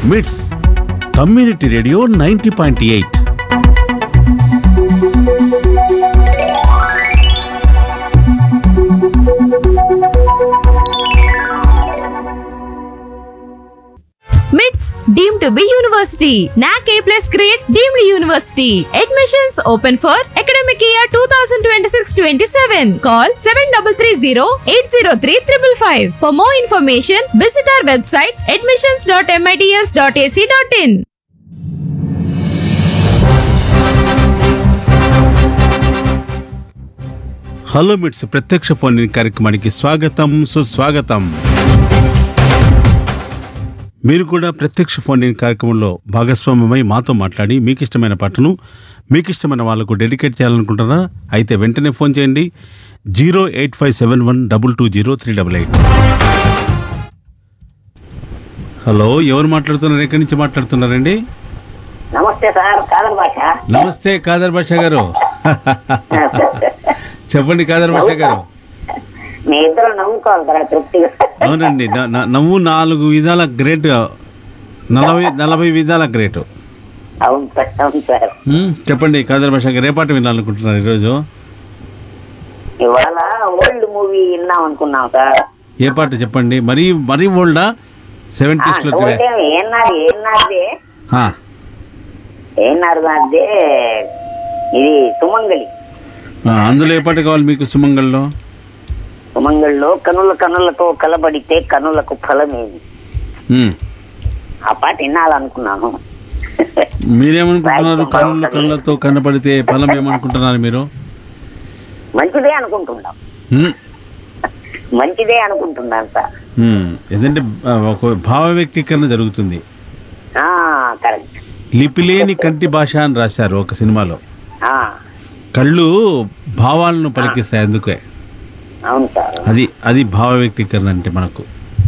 మిట్స్ community radio 90.8. MITS deemed to be university. NAC A+ grade deemed university. Admissions open for academic year 2026-27. Call 7330-803-555. For more information, visit our website admissions.mits.ac.in. Hello మిట్స్ ప్రత్యక్ష phone కార్యక్రమానికి స్వాగతం, సుస్వాగతం. మీరు కూడా ప్రత్యక్ష ఫోన్ కార్యక్రమంలో భాగస్వామ్యమై మాతో మాట్లాడి మీకు ఇష్టమైన పాటను మీకు ఇష్టమైన వాళ్ళకు డెడికేట్ చేయాలనుకుంటారా? అయితే వెంటనే ఫోన్ చేయండి 08571220388. హలో, ఎవరు మాట్లాడుతున్నారు? ఎక్కడి నుంచి మాట్లాడుతున్నారండి? నమస్తే సార్, కాదర్ భాష. నమస్తే కాదర్ భాష గారు. చెప్పండి కాదర్ భాష గారు. మీ ఇద్దరు నవ్వుకోవాలి కదా తృప్తిగా. అవునండి, నవ్వు 4 విధాల గ్రేట్, 40 విధాల గ్రేట్. అవును సార్, అవును సార్. చెప్పండి కాదర్ భాష గారు, ఏ పాట వినాలనుకుంటున్నారు ఈరోజు? ఇవాళ ఓల్డ్ మూవీ విన్నాం అనుకున్నాం సార్. ఏ పాట చెప్పండి? మరీ ఓల్డా? 70s లో ఏనారు ఇది సుమంగళి. అందులో ఏ పాట కావాలి మీకు? సుమంగళిలో కనులతో కలబడితే కనులకు ఫలమేమి, ఆ పాట వినాలనుకున్నాను. మీరేమనుకుంటున్నారు? కనులతో కనపడితే ఫలం ఏమనుకుంటున్నారు మీరు? మంచిదే అనుకుంటున్నాం, మంచిదే అనుకుంటున్నాను సార్. ఏదంటే ఒక భావ వ్యక్తీకరణ జరుగుతుంది. కరెక్ట్. లిపిలేని కంటి భాష అని రాశారు ఒక సినిమాలో. కళ్ళు భావాలను పలికిస్తాయి, అందుకే. అవును సార్, అది భావ వ్యక్తీకరణ అంటే మనకు.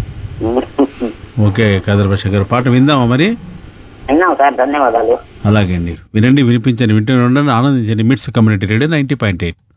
ఓకే కాదర్ భాష గారు, పాట విందామా మరి? విన్నాం సార్, ధన్యవాదాలు. అలాగే అండి, వినండి, వినిపించండి, వింటూనే ఉండండి, ఆనందించండి. మిట్స్ కమ్యూనిటీ రేడియో 90.8.